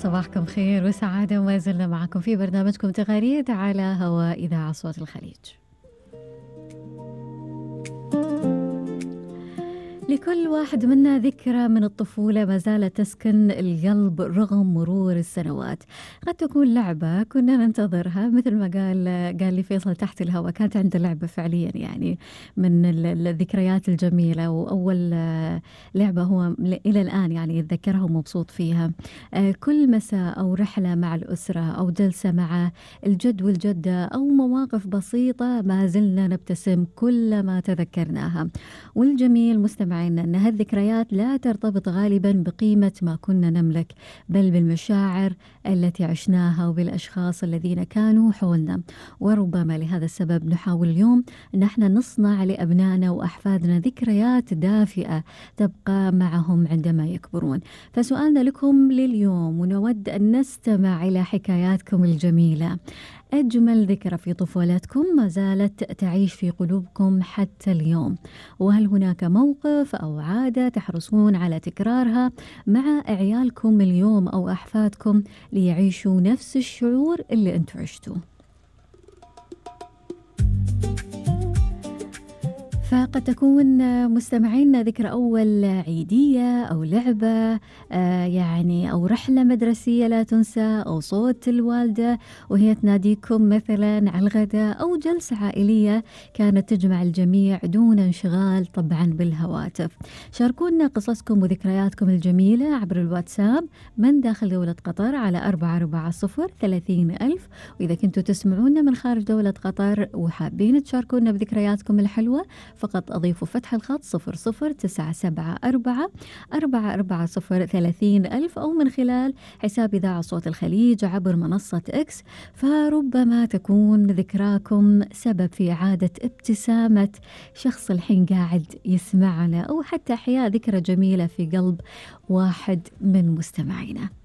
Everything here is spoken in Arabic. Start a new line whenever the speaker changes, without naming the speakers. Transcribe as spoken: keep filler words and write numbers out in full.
صباحكم خير وسعادة، وما زلنا معكم في برنامجكم تغاريد على هواء إذاعة صوت الخليج. لكل واحد منا ذكرى من الطفولة ما زالت تسكن القلب رغم مرور السنوات. قد تكون لعبة كنا ننتظرها، مثل ما قال قال لي فيصل تحت الهواء، كانت عنده لعبة فعليا يعني من الذكريات الجميلة، وأول لعبة هو إلى الآن يعني يتذكرها ومبسوط فيها. كل مساء أو رحلة مع الأسرة أو جلسة مع الجد والجدة أو مواقف بسيطة ما زلنا نبتسم كلما تذكرناها. والجميل مستمعين أن هالذكريات لا ترتبط غالبا بقيمة ما كنا نملك، بل بالمشاعر التي عشناها وبالأشخاص الذين كانوا حولنا. وربما لهذا السبب نحاول اليوم أن احنا نصنع لأبنائنا وأحفادنا ذكريات دافئة تبقى معهم عندما يكبرون. فسؤالنا لكم لليوم، ونود أن نستمع إلى حكاياتكم الجميلة. أجمل ذكرى في طفولتكم ما زالت تعيش في قلوبكم حتى اليوم، وهل هناك موقف أو عادة تحرصون على تكرارها مع عيالكم اليوم أو أحفادكم ليعيشوا نفس الشعور اللي أنتوا عشتوه؟ فقد تكون مستمعينا ذكرى أول عيدية أو لعبة آه يعني أو رحلة مدرسية لا تنسى، أو صوت الوالدة وهي تناديكم مثلا على الغداء، أو جلسة عائلية كانت تجمع الجميع دون انشغال طبعا بالهواتف. شاركونا قصصكم وذكرياتكم الجميلة عبر الواتساب من داخل دولة قطر على أربعة أربعة صفر ثلاثين ألف، وإذا كنتوا تسمعونا من خارج دولة قطر وحابين تشاركونا بذكرياتكم الحلوة فقط أضيفوا فتح الخط صفر صفر تسعة سبعة أربعة أربعة أربعة صفر ثلاثين ألف، أو من خلال حساب إذاعة صوت الخليج عبر منصة إكس. فربما تكون ذكراكم سبب في إعادة ابتسامة شخص الحين قاعد يسمعنا، أو حتى إحياء ذكرى جميلة في قلب واحد من مستمعينا.